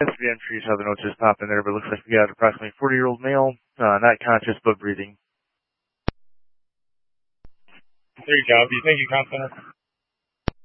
SVN for you, Southern Notes just popped in there, but it looks like we got approximately 40-year-old male, not conscious but breathing. There you go. Do you think you count center?